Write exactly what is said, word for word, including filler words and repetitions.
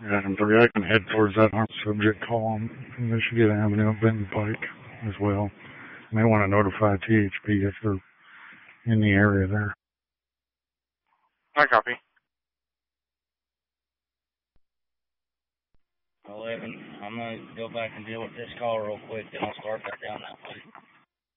Yeah, and three, I can head towards that armed subject call on Michigan Avenue and Benton Pike as well. I may want to notify T H P if they're in the area there. I copy. eleven. I'm going to go back and deal with this call real quick, then I'll start back down that way.